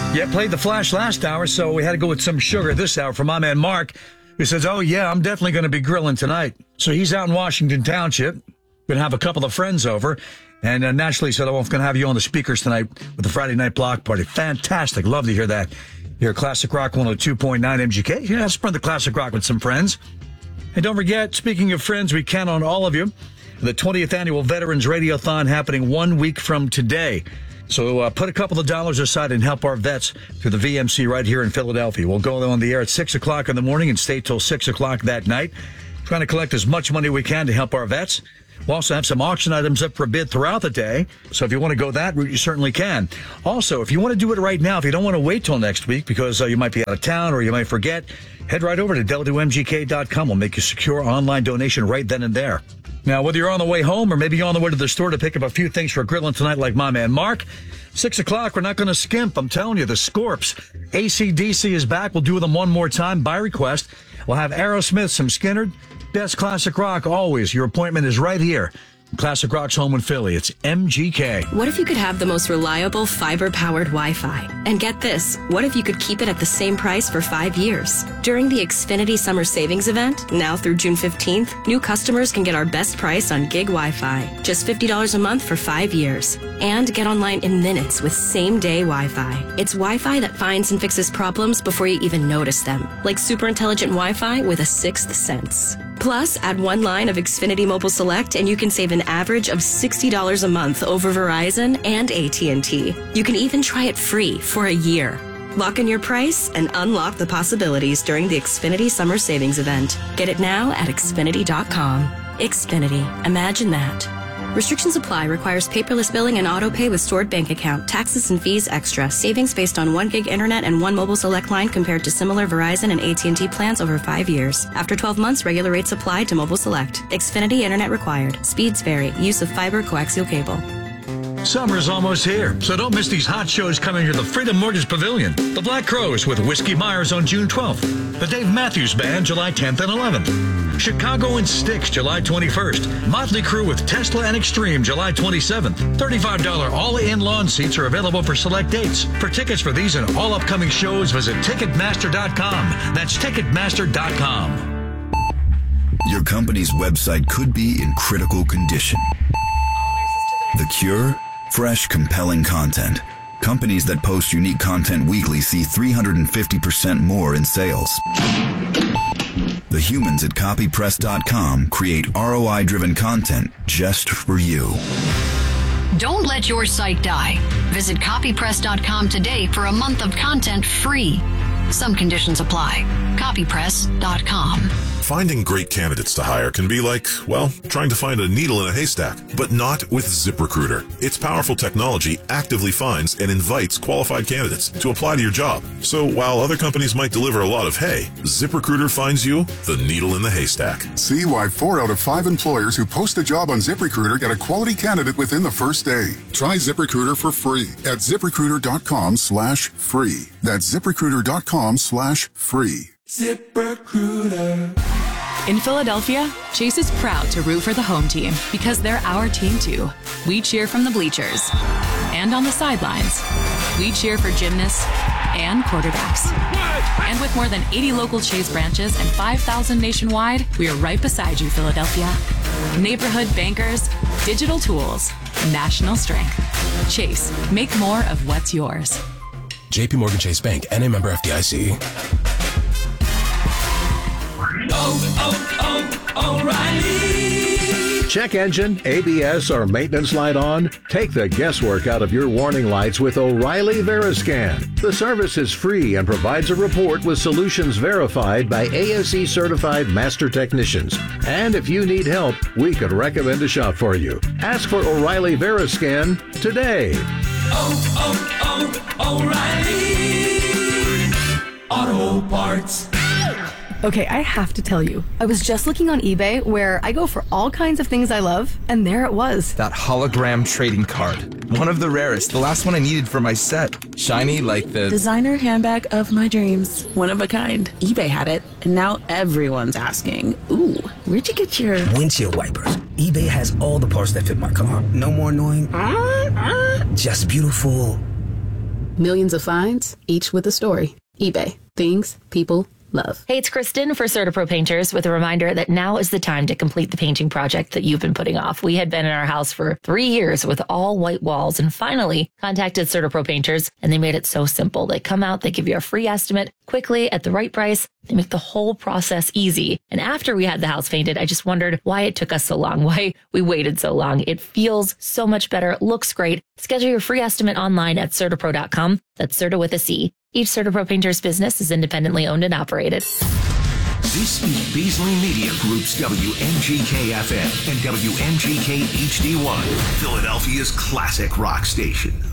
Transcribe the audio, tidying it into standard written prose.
Yeah, played the Flash last hour, so we had to go with some sugar this hour from my man Mark, who says, oh, yeah, I'm definitely going to be grilling tonight. So he's out in Washington Township. Going to have a couple of friends over. And naturally said, oh, I'm going to have you on the speakers tonight with the Friday Night Block Party. Fantastic. Love to hear that. Here at Classic Rock 102.9 MGK. Yeah, spread the Classic Rock with some friends. And don't forget, speaking of friends, we count on all of you. The 20th Annual Veterans Radiothon happening 1 week from today. So put a couple of dollars aside and help our vets through the VMC right here in Philadelphia. We'll go on the air at 6 o'clock in the morning and stay till 6 o'clock that night. Trying to collect as much money we can to help our vets. We'll also have some auction items up for bid throughout the day. So if you want to go that route, you certainly can. Also, if you want to do it right now, if you don't want to wait till next week because you might be out of town or you might forget, head right over to del2mgk.com. We'll make a secure online donation right then and there. Now, whether you're on the way home or maybe you're on the way to the store to pick up a few things for grilling tonight like my man Mark, 6 o'clock, we're not going to skimp. I'm telling you, the Scorps. AC/DC is back. We'll do them one more time by request. We'll have Aerosmith, some Skynyrd. Best classic rock always. Your appointment is right here. Classic Rock's home in Philly. It's MGK. What if you could have the most reliable fiber-powered Wi-Fi? And get this, what if you could keep it at the same price for 5 years? During the Xfinity Summer Savings Event, now through June 15th, new customers can get our best price on gig Wi-Fi. Just $50 a month for 5 years. And get online in minutes with same-day Wi-Fi. It's Wi-Fi that finds and fixes problems before you even notice them. Like super intelligent Wi-Fi with a sixth sense. Plus, add one line of Xfinity Mobile Select and you can save an average of $60 a month over Verizon and AT&T. You can even try it free for a year. Lock in your price and unlock the possibilities during the Xfinity Summer Savings Event. Get it now at Xfinity.com. Xfinity. Imagine that. Restrictions apply. Requires paperless billing and auto pay with stored bank account. Taxes and fees extra. Savings based on 1 gig internet and 1 mobile select line compared to similar Verizon and AT&T plans over 5 years. After 12 months, regular rates apply to mobile select. Xfinity internet required. Speeds vary. Use of fiber coaxial cable. Summer's almost here, so don't miss these hot shows coming to the Freedom Mortgage Pavilion. The Black Crowes with Whiskey Myers on June 12th. The Dave Matthews Band, July 10th and 11th. Chicago and Styx, July 21st. Motley Crue with Tesla and Extreme, July 27th. $35 all-in lawn seats are available for select dates. For tickets for these and all upcoming shows, visit Ticketmaster.com. That's Ticketmaster.com. Your company's website could be in critical condition. The cure? Fresh, compelling content. Companies that post unique content weekly see 350% more in sales. The humans at copypress.com create ROI-driven content just for you. Don't let your site die. Visit copypress.com today for a month of content free. Some conditions apply. Copypress.com. Finding great candidates to hire can be like, well, trying to find a needle in a haystack, but not with ZipRecruiter. Its powerful technology actively finds and invites qualified candidates to apply to your job. So while other companies might deliver a lot of hay, ZipRecruiter finds you the needle in the haystack. See why 4 out of 5 employers who post a job on ZipRecruiter get a quality candidate within the first day. Try ZipRecruiter for free at ZipRecruiter.com/free. That's ZipRecruiter.com/free. ZipRecruiter. In Philadelphia, Chase is proud to root for the home team because they're our team too. We cheer from the bleachers and on the sidelines. We cheer for gymnasts and quarterbacks. And with more than 80 local Chase branches and 5,000 nationwide, we are right beside you, Philadelphia. Neighborhood bankers, digital tools, national strength. Chase, make more of what's yours. JP Morgan Chase Bank, N.A. member FDIC. O'Reilly. Check engine, ABS, or maintenance light on? Take the guesswork out of your warning lights with O'Reilly Veriscan. The service is free and provides a report with solutions verified by ASE certified master technicians. And if you need help, we could recommend a shop for you. Ask for O'Reilly Veriscan today. O'Reilly Auto Parts. Okay, I have to tell you, I was just looking on eBay where I go for all kinds of things I love, and there it was. That hologram trading card. One of the rarest. The last one I needed for my set. Shiny like the... designer handbag of my dreams. One of a kind. eBay had it, and now everyone's asking, ooh, where'd you get your... windshield wipers. eBay has all the parts that fit my car. No more annoying... just beautiful... Millions of finds, each with a story. eBay. Things people love. Hey, it's Kristen for CertaPro Painters with a reminder that now is the time to complete the painting project that you've been putting off. We had been in our house for 3 years with all white walls and finally contacted CertaPro Painters, and they made it so simple. They come out, they give you a free estimate quickly at the right price. They make the whole process easy. And after we had the house painted, I just wondered why it took us so long, why we waited so long. It feels so much better. It looks great. Schedule your free estimate online at CertaPro.com. That's Certa with a C. Each CertaPro Painters business is independently owned and operated. This is Beasley Media Group's WMGK-FM and WMGK HD1, Philadelphia's classic rock station.